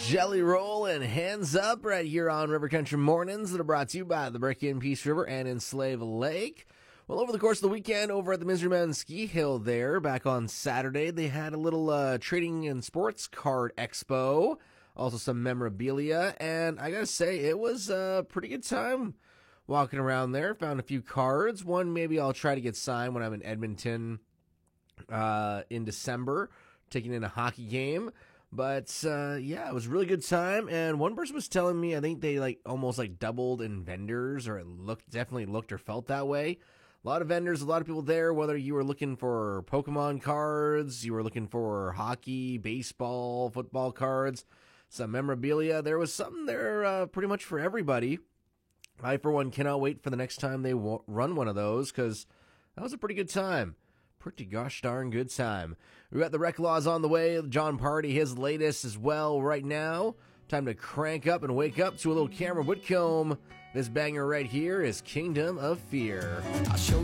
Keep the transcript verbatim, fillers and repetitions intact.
Jelly Roll and Hands Up right here on River Country Mornings that are brought to you by the Brick and Peace River and in Slave Lake. Well, over the course of the weekend over at the Misery Mountain Ski Hill there, back on Saturday, they had a little uh, trading and sports card expo, also some memorabilia, and I gotta say, it was a pretty good time walking around there. Found a few cards. One maybe I'll try to get signed when I'm in Edmonton uh, in December, taking in a hockey game. But, uh, yeah, it was a really good time, and one person was telling me, I think they, like, almost, like, doubled in vendors, or it looked, definitely looked or felt that way. A lot of vendors, a lot of people there, whether you were looking for Pokemon cards, you were looking for hockey, baseball, football cards, some memorabilia. There was something there uh, pretty much for everybody. I, for one, cannot wait for the next time they w- run one of those, because that was a pretty good time. Pretty gosh darn good time. We got the Rec Laws on the way. John Party, his latest as well right now. Time to crank up and wake up to a little Cameron Whitcomb. This banger right here is Kingdom of Fear. I'll show